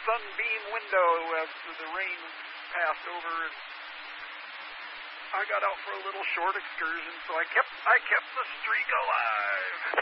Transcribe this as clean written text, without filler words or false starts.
sunbeam window after the rain passed over, and I got out for a little short excursion, so I kept the streak alive.